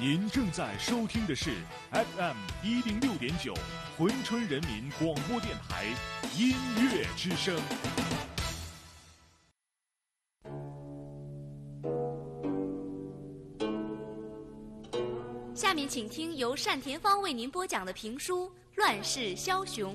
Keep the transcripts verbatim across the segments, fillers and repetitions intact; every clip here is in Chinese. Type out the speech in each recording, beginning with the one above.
您正在收听的是 F M 一零六点九珲春人民广播电台音乐之声。 下面请听由单田芳为您播讲的评书《乱世枭雄》。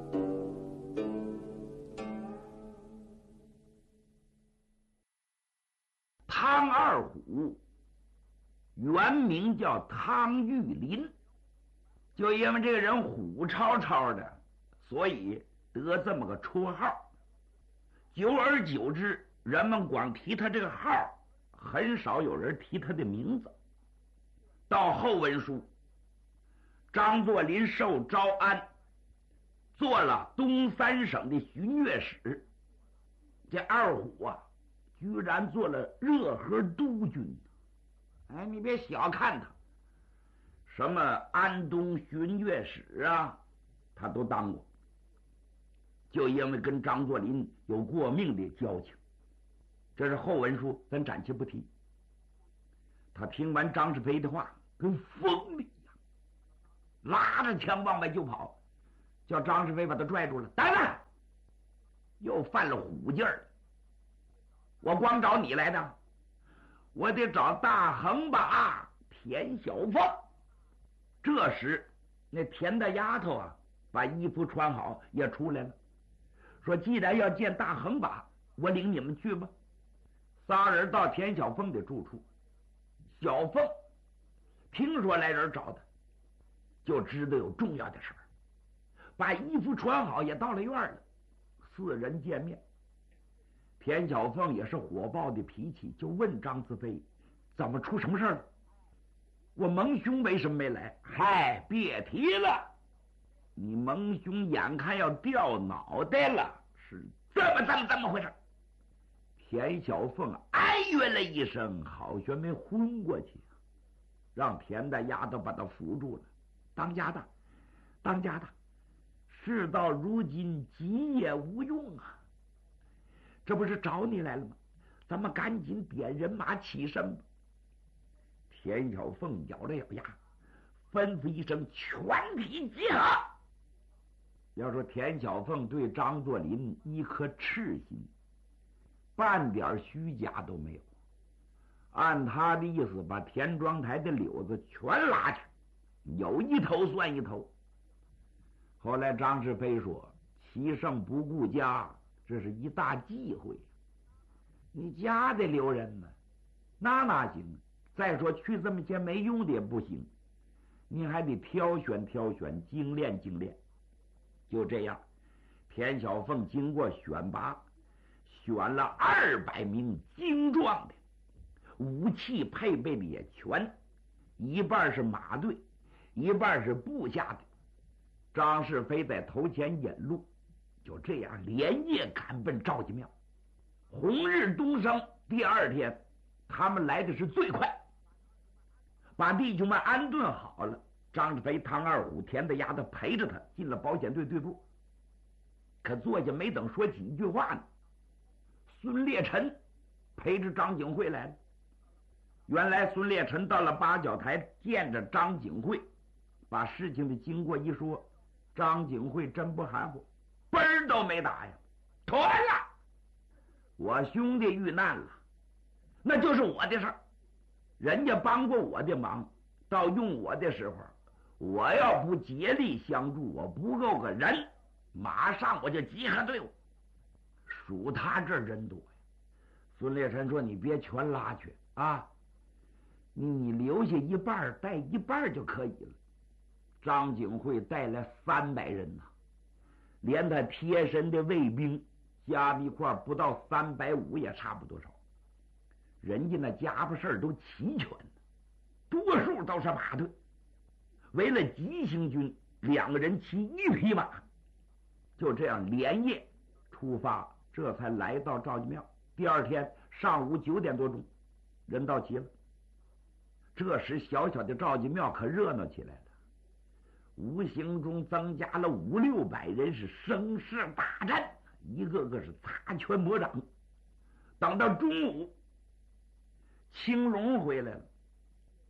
汤二虎原名叫汤玉麟，就因为这个人虎超超的，所以得这么个绰号。久而久之，人们光提他这个号，很少有人提他的名字。到后文书，张作霖受招安，做了东三省的巡阅使。这二虎啊，居然做了热河督军。哎，你别小看他，什么安东巡阅使啊，他都当过。就因为跟张作霖有过命的交情，这是后文书，咱暂且不提。他听完张世飞的话，跟疯了一样，拉着枪往外就跑，叫张世飞把他拽住了。等等，又犯了虎劲儿了。我光找你来的，我得找大横把田小凤。这时那田大丫头啊，把衣服穿好也出来了，说既然要见大横把，我领你们去吧。仨人到田小凤的住处，小凤听说来人找他，就知道有重要的事儿，把衣服穿好也到了院了。四人见面，田小凤也是火爆的脾气，就问张子飞怎么出什么事了？我蒙兄为什么没来？嗨，别提了，你蒙兄眼看要掉脑袋了，是这么这么这么回事。田小凤哎怨了一声，好悬没昏过去，让田大丫头把他扶住了。当家的，当家的，事到如今急也无用啊，这不是找你来了吗？咱们赶紧点人马起身吧。田小凤咬了咬牙，吩咐一声全体集合。要说田小凤对张作霖一颗赤心，半点虚假都没有。按他的意思，把田庄台的柳子全拉去，有一头算一头。后来张世飞说，欺胜不顾家，这是一大忌讳。你家得留人呢，那哪行？再说去这么些没用的也不行，你还得挑选挑选，精炼精炼。就这样，田小凤经过选拔，选了二百名精壮的，武器配备的也全，一半是马队，一半是部下的。张世飞在头前引路，就这样连夜赶奔赵家庙。红日东升，第二天他们来的是最快，把弟兄们安顿好了。张世飞、唐二虎、田大丫头陪着他进了保险队队部。可坐下没等说几句话呢，孙烈臣陪着张景惠来了。原来孙烈臣到了八角台，见着张景惠，把事情的经过一说，张景惠真不含糊，嘣儿都没打呀，妥了，我兄弟遇难了，那就是我的事儿，人家帮过我的忙，到用我的时候，我要不竭力相助，我不够个人，马上我就集合队伍。数他这人多呀。孙烈臣说，你别全拉去啊，你你留下一半，带一半就可以了。张景惠带来三百人呐、啊，连他贴身的卫兵加一块不到三百五也差不多少。人家那家伙事儿都齐全，多数都是马队。为了急行军，两个人骑一匹马，就这样连夜出发，这才来到赵家庙。第二天上午九点多钟，人到齐了。这时小小的赵家庙可热闹起来了，无形中增加了五六百人，是声势大振，一个个是擦拳魔掌。等到中午，青龙回来了，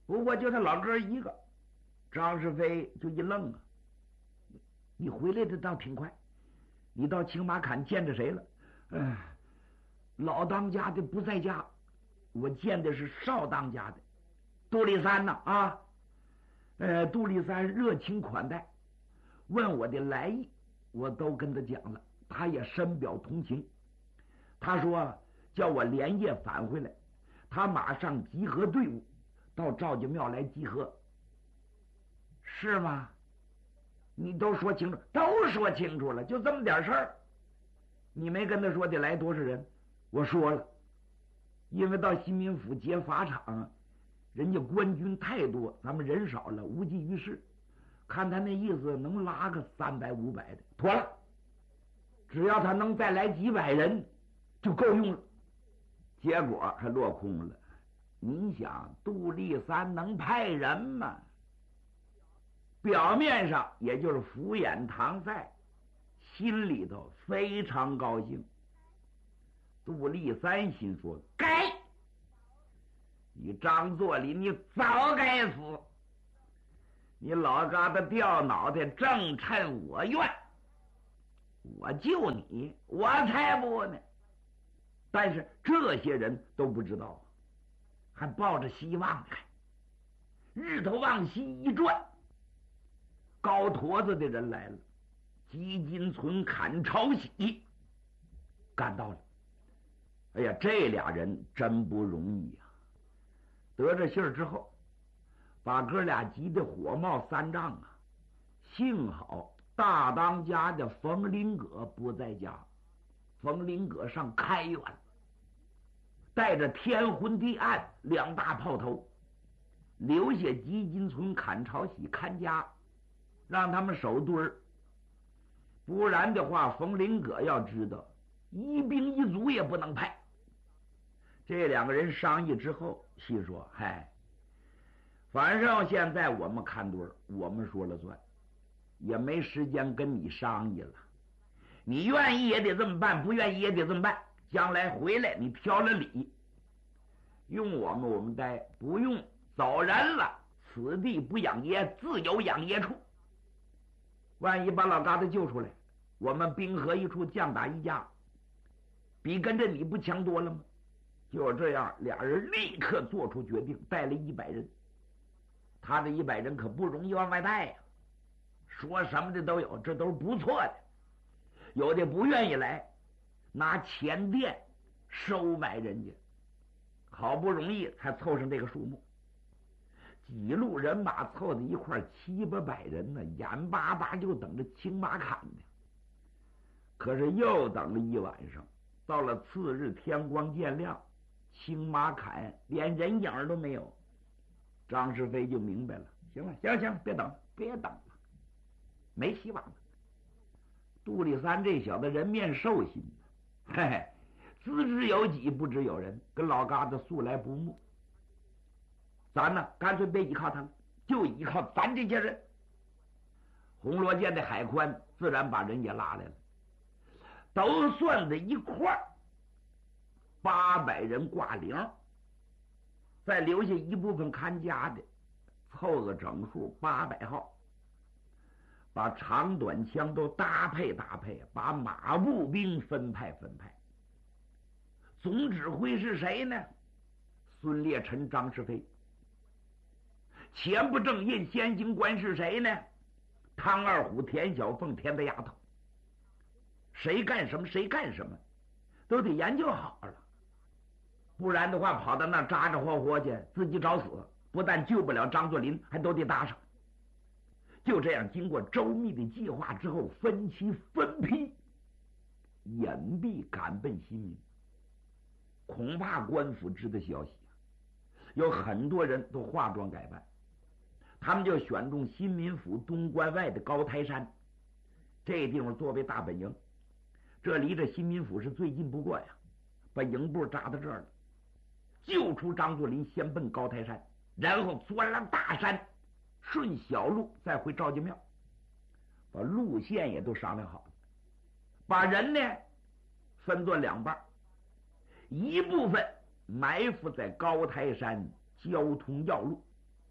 不过就他老哥一个，张世飞就一愣啊，你回来的倒挺快，你到青马坎见着谁了？哎，老当家的不在家，我见的是少当家的杜立三呢啊。呃，杜立三热情款待，问我的来意，我都跟他讲了，他也深表同情。他说叫我连夜返回来，他马上集合队伍到赵家庙来集合。是吗？你都说清楚，都说清楚了，就这么点事儿。你没跟他说得来多少人？我说了，因为到新民府劫法场，人家官军太多，咱们人少了，无济于事。看他那意思，能拉个三百五百的，妥了。只要他能再来几百人，就够用了。结果还落空了。你想，杜立三能派人吗？表面上也就是敷衍搪塞，心里头非常高兴。杜立三心说：该！你张作霖，你早该死！你老疙瘩掉脑袋，正趁我愿，我救你，我才不呢！但是这些人都不知道，还抱着希望看。日头往西一转，高坨子的人来了，吉金存、砍朝喜赶到了。哎呀，这俩人真不容易呀！得着信儿之后，把哥俩急得火冒三丈啊！幸好大当家的冯林阁不在家，冯林阁上开元，带着天昏地暗两大炮头，留下吉金存、砍朝喜看家，让他们守堆儿。不然的话，冯林阁要知道，一兵一卒也不能派。这两个人商议之后，心说：嗨，反正现在我们看堆儿，我们说了算，也没时间跟你商议了。你愿意也得这么办，不愿意也得这么办。将来回来你挑了理，用我们我们待，不用走人了。此地不养爷，自有养爷处。万一把老疙瘩救出来，我们兵合一处，将打一家，比跟着你不强多了吗？就这样，俩人立刻做出决定，带了一百人。他这一百人可不容易往外带呀、啊，说什么的都有，这都是不错的。有的不愿意来，拿钱垫收买人家，好不容易才凑上这个数目。几路人马凑在一块，七八百人呢，眼巴巴就等着青马坎呢。可是又等了一晚上，到了次日天光渐亮，青马坎连人影都没有。张世飞就明白了，行了，行了，行了，别等了，别等了，没希望了。杜立三这小子人面兽心，嘿嘿，资之有己，不知有人，跟老疙瘩素来不睦。咱呢，干脆别依靠他们，就依靠咱这些人。红罗涧的海宽，自然把人也拉来了，都算在一块儿，八百人挂零，再留下一部分看家的，凑个整数八百号。把长短枪都搭配搭配，把马步兵分派分派。总指挥是谁呢？孙烈臣、张世飞。前不正印先行官是谁呢？汤二虎、田小凤、田大丫头。谁干什么谁干什么，都得研究好了，不然的话跑到那扎扎活活去，自己找死，不但救不了张作霖，还都得搭上。就这样，经过周密的计划之后，分期分批隐蔽赶奔新民。恐怕官府知道消息，有很多人都化妆改扮，他们就选中新民府东关外的高台山，这地方作为大本营，这离着新民府是最近不过呀，把营部扎到这儿了。救出张作霖，先奔高台山，然后钻了大山，顺小路再回赵家庙，把路线也都商量好了，把人呢分作两半，一部分埋伏在高台山交通要路，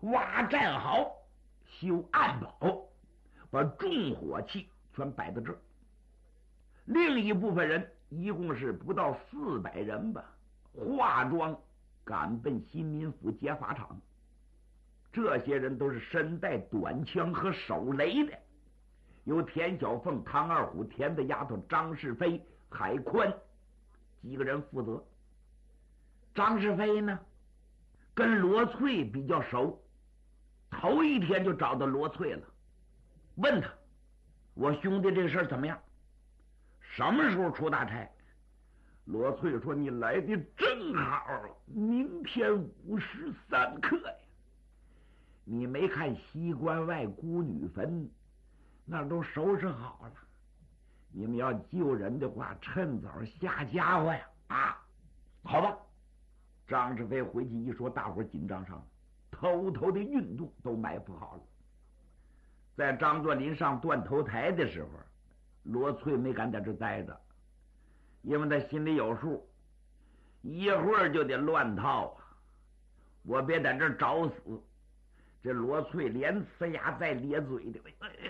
挖战壕，修暗堡，把重火器全摆在这儿。另一部分人一共是不到四百人吧，化妆赶奔新民府劫法场。这些人都是身带短枪和手雷的，由田小凤、唐二虎、田的丫头张世飞、海宽几个人负责。张世飞呢，跟罗翠比较熟，头一天就找到罗翠了，问他：“我兄弟这事儿怎么样？什么时候出大差？”罗翠说：“你来的正好，明天午时三刻呀。你没看西关外孤女坟，那都收拾好了。你们要救人的话，趁早下家伙呀！啊，好吧。”张世飞回去一说，大伙紧张上了，偷偷的运动都埋伏好了。在张作霖上断头台的时候，罗翠没敢在这待着，因为他心里有数，一会儿就得乱套啊！我别在这找死。这罗翠连呲牙带咧嘴的，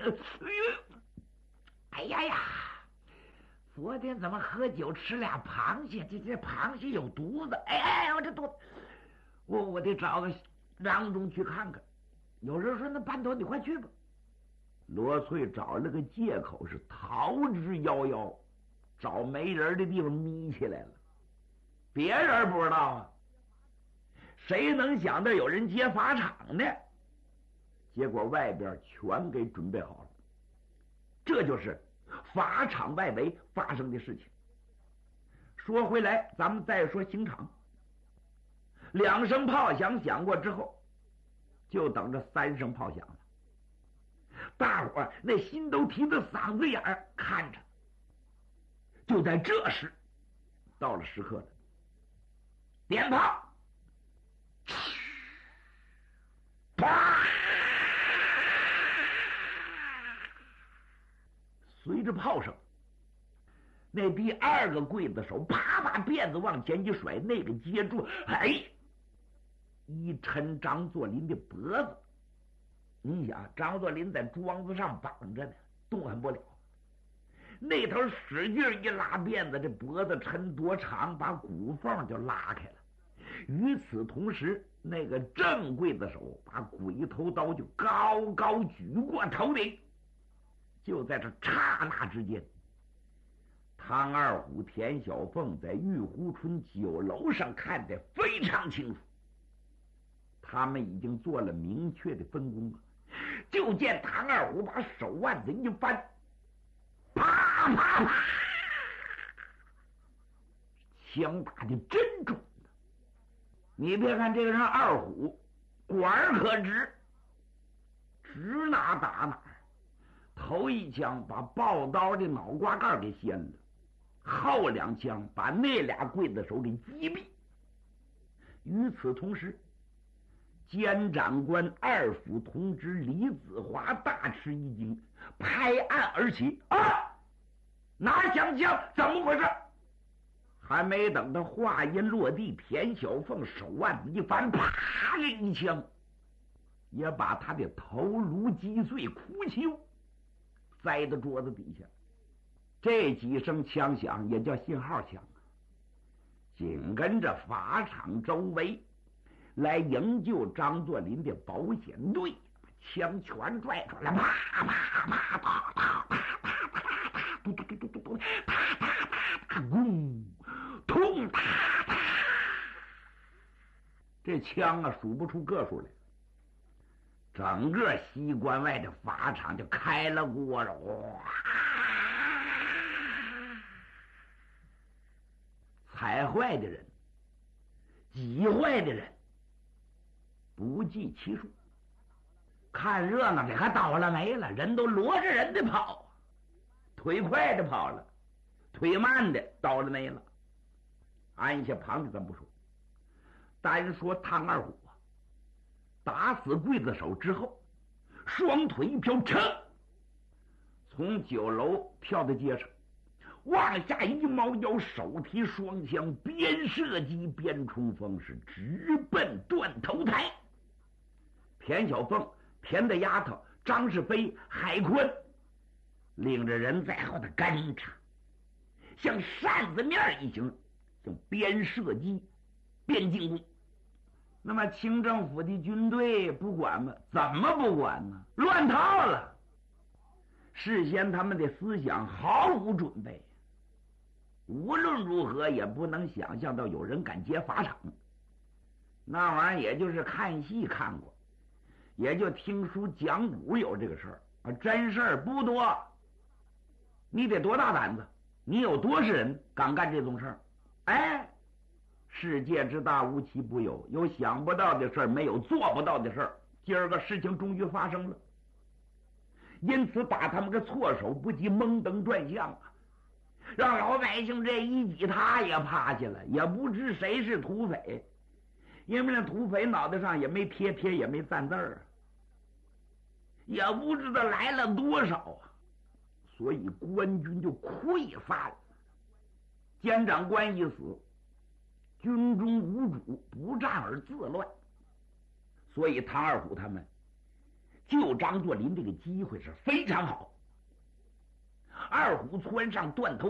哎呀呀！昨天怎么喝酒吃俩螃蟹？这这螃蟹有毒子！哎哎，我这肚子，我我得找个郎中去看看。有人说：“那班头，你快去吧。”罗翠找了个借口，是逃之夭夭，找没人的地方眯起来了。别人不知道啊，谁能想到有人劫法场呢？结果外边全给准备好了。这就是法场外围发生的事情。说回来，咱们再说刑场。两声炮响响过之后，就等着三声炮响了。大伙儿那心都提到嗓子眼儿看着。就在这时，到了时刻了，点炮，啪！随着炮声，那第二个刽子手啪把辫子往前一甩，那个接住，哎，一抻张作霖的脖子。你想，张作霖在桩子上绑着呢，动弹不了。那头使劲一拉辫子，这脖子抻多长，把骨缝就拉开了。与此同时，那个正刽子手把鬼头刀就高高举过头顶。就在这刹那之间，唐二虎、田小凤在玉湖村酒楼上看得非常清楚，他们已经做了明确的分工了。就见唐二虎把手腕子一翻，啪啪啪，枪打的真准的。你别看这个人二虎管儿可直，指哪打哪。头一枪把抱刀的脑瓜盖给掀了，后两枪把那俩刽子手给击毙。与此同时，监长官二府同知李子华大吃一惊，拍案而起：“啊，哪响枪？怎么回事？”还没等他话音落地，田小凤手腕子一翻，啪的一枪，也把他的头颅击碎，哭泣栽到桌子底下。这几声枪响也叫信号枪。紧跟着法场周围来营救张作霖的保险队，枪全拽出来，啪啪啪啪啪啪啪啪，嘟嘟嘟嘟嘟嘟，啪啪啪啪，咣，痛啪啪，这枪啊数不出个数来。整个西关外的法场就开了锅了，哇！踩坏的人、挤坏的人不计其数。看热闹的还倒了霉了，人都罗着人的跑，腿快的跑了，腿慢的倒了霉了。按下旁的咱不说，单说唐二虎打死刽子手之后，双腿一飘，噌，从酒楼跳到街上，往下一猫腰，手提双枪，边射击边冲锋，是直奔断头台。 田小凤、田大丫头、张世飞、海坤，领着人在后头跟着，像扇子面一行，就边射击边进攻。那么清政府的军队不管吗？怎么不管呢？乱套了。事先他们的思想毫无准备，无论如何也不能想象到有人敢接法场。那玩意儿也就是看戏看过，也就听书讲古有这个事儿啊，真事儿不多。你得多大胆子？你有多少人敢干这种事儿？哎，世界之大无奇不有，有想不到的事儿，没有做不到的事儿。今儿个事情终于发生了，因此打他们个措手不及，蒙登转向啊，让老百姓这一挤他也趴下了，也不知谁是土匪，因为那土匪脑袋上也没贴贴，也没赞字儿，也不知道来了多少啊，所以官军就溃散了。监长官一死，军中无主，不战而自乱，所以唐二虎他们就张作霖这个机会是非常好。二虎窜上断头